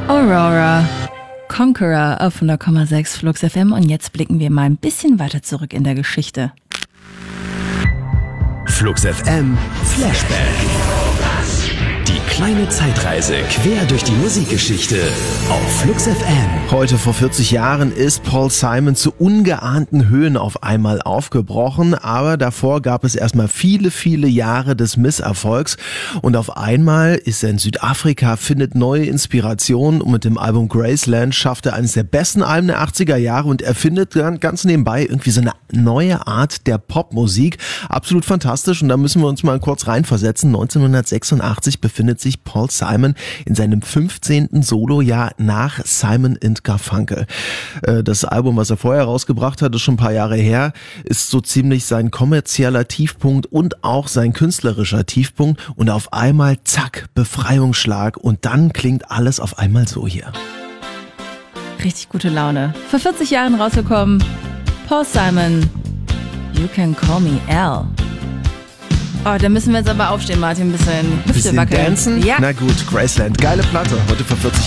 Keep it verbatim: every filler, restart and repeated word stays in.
Aurora, Conqueror auf hundert Komma sechs Flux F M, und jetzt blicken wir mal ein bisschen weiter zurück in der Geschichte. Flux F M Flashback. Die kleine Zeitreise quer durch die Musikgeschichte auf Flux F M. Heute vor vierzig Jahren ist Paul Simon zu ungeahnten Höhen auf einmal aufgebrochen, aber davor gab es erstmal viele, viele Jahre des Misserfolgs und auf einmal ist er in Südafrika, findet neue Inspiration und mit dem Album Graceland schafft er eines der besten Alben der achtziger Jahre und erfindet ganz nebenbei irgendwie so eine neue Art der Popmusik. Absolut fantastisch, und da müssen wir uns mal kurz reinversetzen. neunzehnhundertsechsundachtzig befindet sich Paul Simon in seinem fünfzehnten Solojahr nach Simon and Garfunkel. Das Album, was er vorher rausgebracht hat, ist schon ein paar Jahre her, ist so ziemlich sein kommerzieller Tiefpunkt und auch sein künstlerischer Tiefpunkt, und auf einmal, zack, Befreiungsschlag, und dann klingt alles auf einmal so hier. Richtig gute Laune. Vor vierzig Jahren rausgekommen, Paul Simon, You Can Call Me Al. Oh, da müssen wir jetzt aber aufstehen, Martin, ein bisschen Hüfte Bisschen wackeln. dancen? Ja. Na gut, Graceland, geile Platte, heute vor vierzig